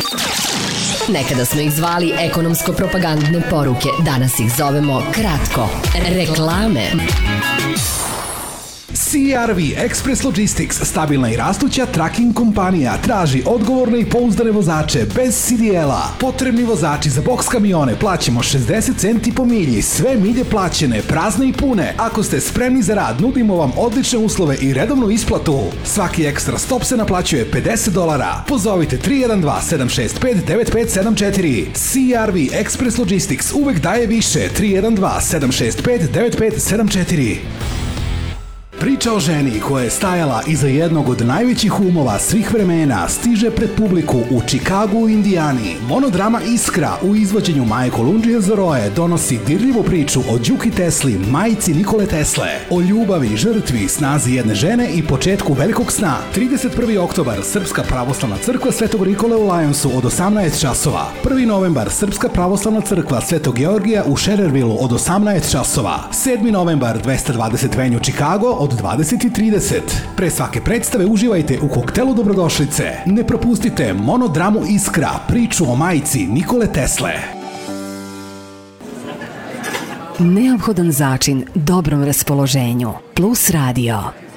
Nekada smo ih zvali ekonomsko-propagandne poruke, danas ih zovemo kratko reklame. CRV Express Logistics, stabilna i rastuća tracking kompanija, traži odgovorne i pouzdane vozače bez CDL-a. Potrebni vozači za boks kamione plaćamo 60 centi po milji, sve milje plaćene, prazne i pune. Ako ste spremni za rad, nudimo vam odlične uslove i redovnu isplatu. Svaki ekstra stop se naplaćuje $50. Pozovite 312-765-9574. CRV Express Logistics uvek daje više. 312-765-9574. Priča o ženi koja je stajala iza jednog od najvećih umova svih vremena stiže pred publiku u Čikagu u Indijani. Monodrama Iskra u izvođenju Maje Kolundžije Zoroje donosi dirljivu priču o Đuki Tesli, majci Nikole Tesle, o ljubavi, žrtvi, snazi jedne žene i početku velikog sna. 31. oktobar Srpska pravoslavna crkva Svetog Nikole u Lionsu od 18 časova. 1. novembar Srpska pravoslavna crkva Svetog Georgija u Scherervillu od 18 časova. 7. novembar 220 venue Chicago od 20:30. Pre svake predstave uživajte u koktelu dobrodošlice. Ne propustite monodramu Iskra, priču o majci Nikole Tesle. Neophodan začin dobrom raspoloženju. Plus radio.